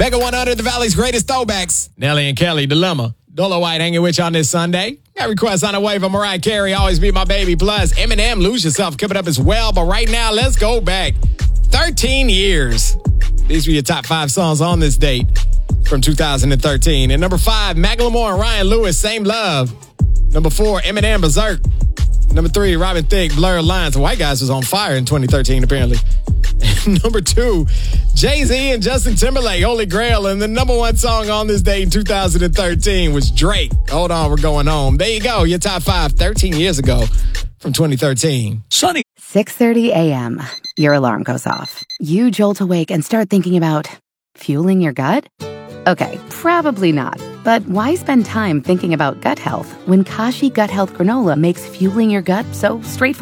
Mega 100, the Valley's greatest throwbacks. Nelly and Kelly, Dilemma. Dolo White hanging with you on this Sunday. Got requests on the way from Mariah Carey, Always Be My Baby. Plus, Eminem, Lose Yourself, coming up as well. But right now, let's go back 13 years. These were your top 5 songs on this date from 2013. And number 5, Macklemore and Ryan Lewis, Same Love. Number 4, Eminem, Berserk. Number 3, Robin Thicke, Blurred Lines. The White Guys was on fire in 2013, apparently. Number 2, Jay-Z and Justin Timberlake, Holy Grail. And the number 1 song on this date in 2013 was Drake. Hold on, we're going home. There you go, your top 5, 13 years ago from 2013. Sunny. 6:30 a.m. Your alarm goes off. You jolt awake and start thinking about fueling your gut? Okay, probably not. But why spend time thinking about gut health when Kashi Gut Health Granola makes fueling your gut so straightforward?